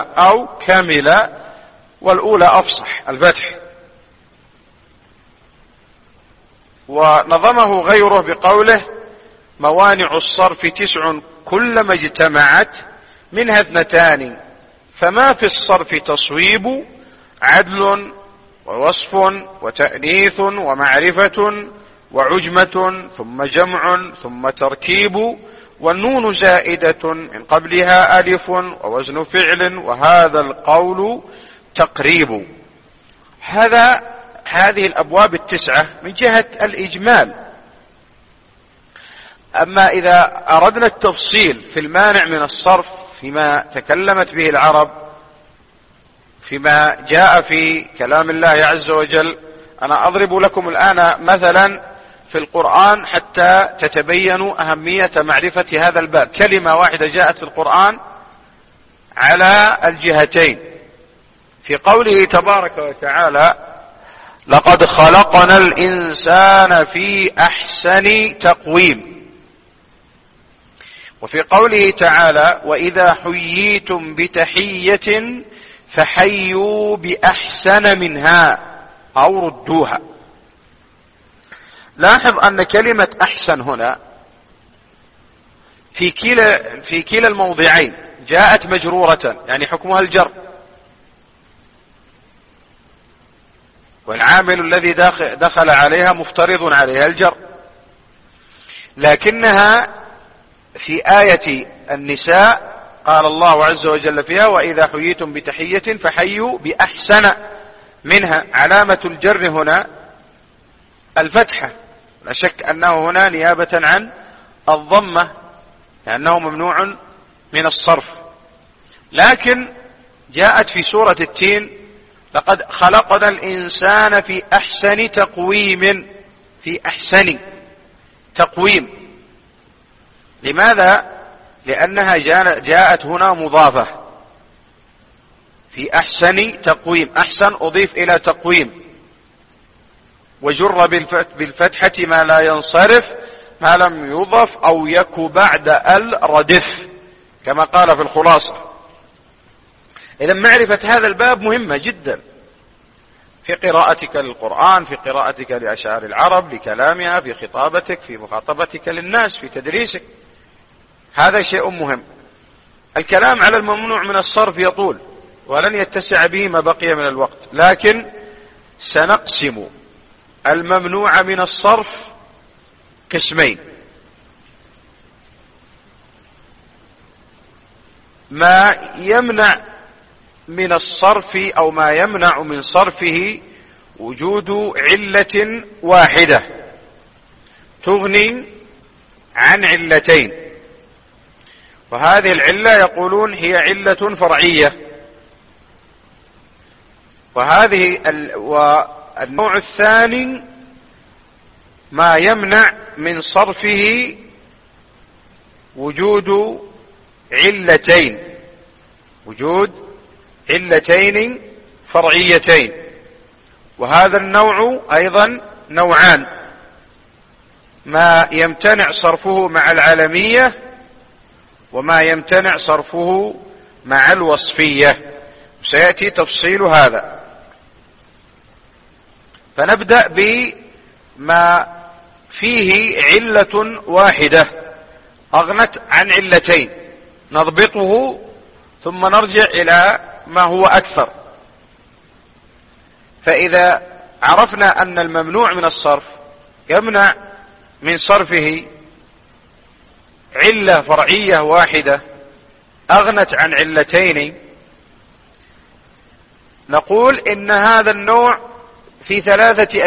أو كمل، والأولى أفصح الفتح. ونظمه غيره بقوله: موانع الصرف 9 كلما اجتمعت منها 2، فما في الصرف تصويب عدل ووصف وتأنيث ومعرفة وعجمة ثم جمع ثم تركيب، والنون زائدة من قبلها ألف ووزن فعل، وهذا القول تقريب. هذه الأبواب 9 من جهة الإجمال. أما إذا أردنا التفصيل في المانع من الصرف فيما تكلمت به العرب، فيما جاء في كلام الله عز وجل، أنا أضرب لكم الآن مثلا في القرآن حتى تتبينوا أهمية معرفة هذا الباب. كلمة واحدة جاءت في القرآن على الجهتين، في قوله تبارك وتعالى: لقد خلقنا الإنسان في أحسن تقويم. وفي قوله تعالى: وإذا حييتم بتحية فحيوا بأحسن منها أو ردوها. لاحظ أن كلمة أحسن هنا في كلا الموضعين جاءت مجرورة، يعني حكمها الجر، والعامل الذي دخل عليها مفترض عليها الجر. لكنها في آية النساء قال الله عز وجل فيها: وإذا حييتم بتحية فحيوا بأحسن منها. علامة الجر هنا الفتحة، لا شك أنه هنا نيابة عن الضمة لأنه ممنوع من الصرف. لكن جاءت في سورة التين: لقد خلقنا الإنسان في أحسن تقويم، في أحسن تقويم. لماذا؟ لأنها جاءت هنا مضافة، في أحسن تقويم. أحسن أضيف إلى تقويم، وجر بالفتحة ما لا ينصرف ما لم يضف أو يك بعد الردف، كما قال في الخلاصة. إذا معرفة هذا الباب مهمة جدا في قراءتك للقرآن، في قراءتك لأشعار العرب، لكلامها، في خطابتك، في مخاطبتك للناس، في تدريسك. هذا شيء مهم. الكلام على الممنوع من الصرف يطول ولن يتسع به ما بقي من الوقت، لكن سنقسم الممنوع من الصرف قسمين: ما يمنع من الصرف أو ما يمنع من صرفه وجود علة واحدة تغني عن علتين، وهذه العلة يقولون هي علة فرعية. والنوع الثاني ما يمنع من صرفه وجود علتين فرعيتين. وهذا النوع أيضا نوعان: ما يمتنع صرفه مع العلمية، وما يمتنع صرفه مع الوصفية. سيأتي تفصيل هذا. فنبدأ بما فيه علة واحدة أغنت عن علتين، نضبطه ثم نرجع إلى ما هو أكثر. فإذا عرفنا أن الممنوع من الصرف يمنع من صرفه علة فرعية واحدة أغنت عن علتين، نقول إن هذا النوع في 3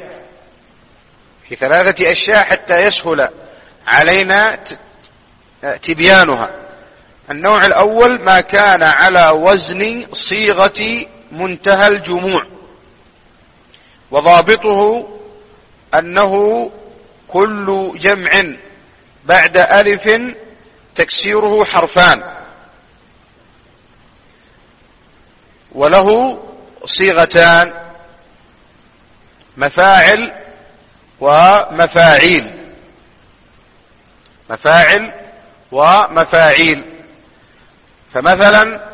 أشياء حتى يسهل علينا تبيانها. النوع الأول ما كان على وزن صيغة منتهى الجموع، وضابطه أنه كل جمع بعد ألف تكسيره حرفان، وله صيغتان: مفاعل ومفاعيل. فمثلا